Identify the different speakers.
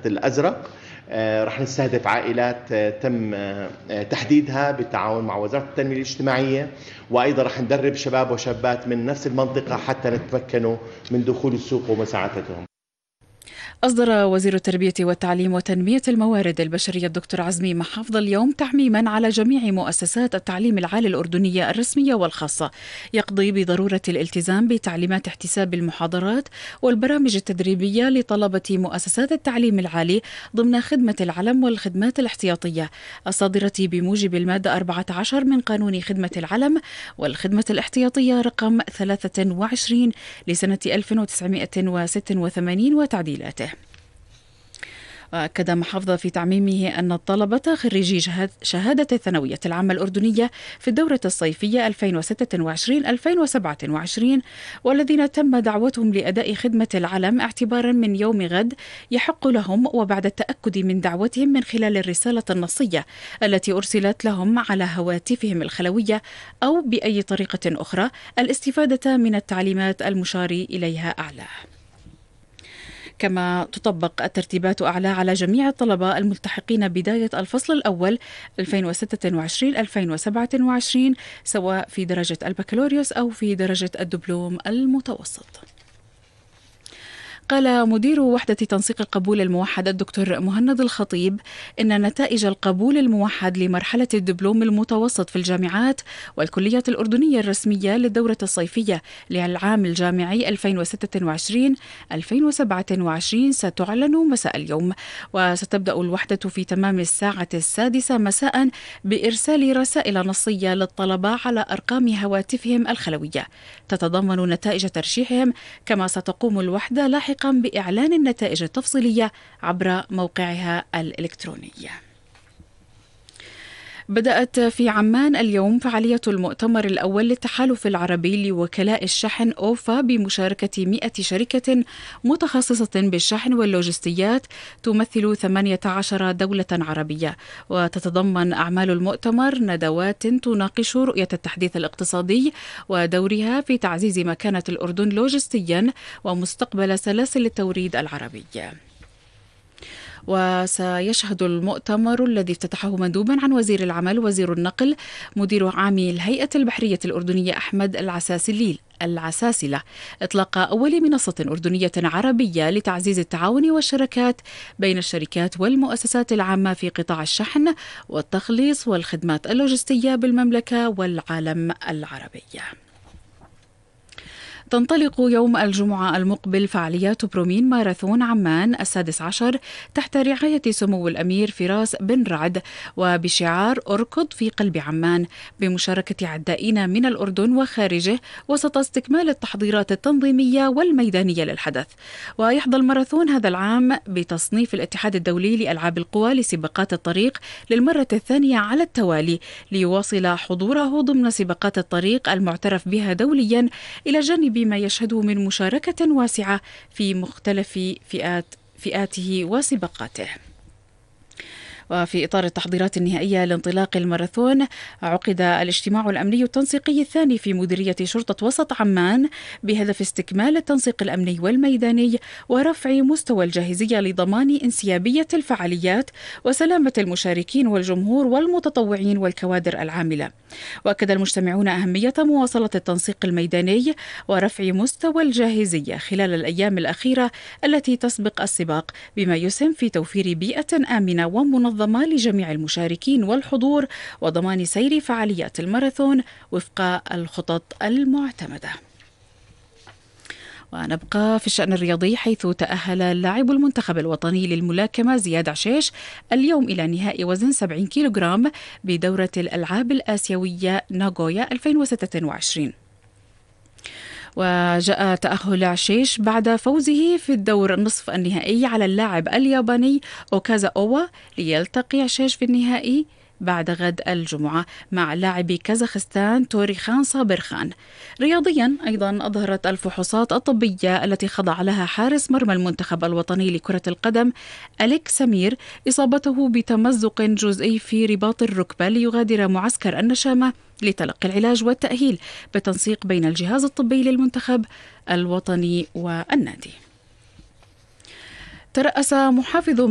Speaker 1: منطقة الأزرق. رح نستهدف عائلات تم تحديدها بالتعاون مع وزارة التنمية الاجتماعية، وأيضا رح ندرب شباب وشابات من نفس المنطقة حتى نتمكنوا من دخول السوق ومساعدتهم.
Speaker 2: أصدر وزير التربية والتعليم وتنمية الموارد البشرية الدكتور عزمي محافظ اليوم تعميما على جميع مؤسسات التعليم العالي الأردنية الرسمية والخاصة، يقضي بضرورة الالتزام بتعليمات احتساب المحاضرات والبرامج التدريبية لطلبة مؤسسات التعليم العالي ضمن خدمة العلم والخدمات الاحتياطية الصادرة بموجب المادة 14 من قانون خدمة العلم والخدمة الاحتياطية رقم 23 لسنة 1986 وتعديلاته. وأكد محافظة في تعميمه أن الطلبة خريجي شهادة الثانوية العامة الأردنية في الدورة الصيفية 2026-2027 والذين تم دعوتهم لأداء خدمة العلم اعتبارا من يوم غد يحق لهم وبعد التأكد من دعوتهم من خلال الرسالة النصية التي أرسلت لهم على هواتفهم الخلوية أو بأي طريقة أخرى الاستفادة من التعليمات المشار إليها أعلى. كما تطبق الترتيبات أعلى على جميع الطلبة الملتحقين بداية الفصل الأول 2026-2027 سواء في درجة البكالوريوس أو في درجة الدبلوم المتوسط. قال مدير وحدة تنسيق القبول الموحد الدكتور مهند الخطيب إن نتائج القبول الموحد لمرحلة الدبلوم المتوسط في الجامعات والكليات الأردنية الرسمية للدورة الصيفية للعام الجامعي 2026-2027 ستعلن مساء اليوم، وستبدأ الوحدة في تمام الساعة 6 مساء بإرسال رسائل نصية للطلبة على أرقام هواتفهم الخلوية تتضمن نتائج ترشيحهم، كما ستقوم الوحدة لاحقا بإعلان النتائج التفصيلية عبر موقعها الإلكتروني. بدأت في عمان اليوم فعالية المؤتمر الأول للتحالف العربي لوكلاء الشحن أوفا بمشاركة 100 شركة متخصصة بالشحن واللوجستيات تمثل 18 دولة عربية، وتتضمن أعمال المؤتمر ندوات تناقش رؤية التحديث الاقتصادي ودورها في تعزيز مكانة الأردن لوجستيا ومستقبل سلاسل التوريد العربية. وسيشهد المؤتمر الذي افتتحه مندوبا عن وزير العمل وزير النقل مدير عام الهيئة البحرية الأردنية أحمد العساسلة إطلاق أول منصة أردنية عربية لتعزيز التعاون والشراكات بين الشركات والمؤسسات العامة في قطاع الشحن والتخليص والخدمات اللوجستية بالمملكة والعالم العربي. تنطلق يوم الجمعة المقبل فعاليات برومين ماراثون عمان 16 تحت رعاية سمو الأمير فراس بن رعد وبشعار أركض في قلب عمان بمشاركة عدائين من الأردن وخارجه وسط استكمال التحضيرات التنظيمية والميدانية للحدث. ويحظى الماراثون هذا العام بتصنيف الاتحاد الدولي لألعاب القوى لسباقات الطريق للمرة الثانية على التوالي ليواصل حضوره ضمن سباقات الطريق المعترف بها دوليا إلى جانب ما يشهده من مشاركة واسعة في مختلف فئاته وسباقاته. وفي إطار التحضيرات النهائية لانطلاق الماراثون عقد الاجتماع الأمني التنسيقي الثاني في مديرية شرطة وسط عمان بهدف استكمال التنسيق الأمني والميداني ورفع مستوى الجاهزية لضمان انسيابية الفعاليات وسلامة المشاركين والجمهور والمتطوعين والكوادر العاملة. وأكد المجتمعون أهمية مواصلة التنسيق الميداني ورفع مستوى الجاهزية خلال الأيام الأخيرة التي تسبق السباق بما يسهم في توفير بيئة آمنة ومنظمة لجميع المشاركين والحضور وضمان سير فعاليات الماراثون وفق الخطط المعتمدة. ونبقى في الشأن الرياضي، حيث تأهل اللاعب المنتخب الوطني للملاكمة زياد عشيش اليوم إلى نهائي وزن 70 كيلوغرام بدورة الألعاب الآسيوية ناغويا 2026. وجاء تأهل عشيش بعد فوزه في الدور النصف النهائي على اللاعب الياباني أوكازا أوا، ليلتقي عشيش في النهائي بعد غد الجمعة مع لاعب كازاخستان توريخان صابرخان. رياضيا أيضا أظهرت الفحوصات الطبية التي خضع لها حارس مرمى المنتخب الوطني لكرة القدم أليك سمير إصابته بتمزق جزئي في رباط الركبة ليغادر معسكر النشامة لتلقي العلاج والتأهيل بتنسيق بين الجهاز الطبي للمنتخب الوطني والنادي. ترأس محافظ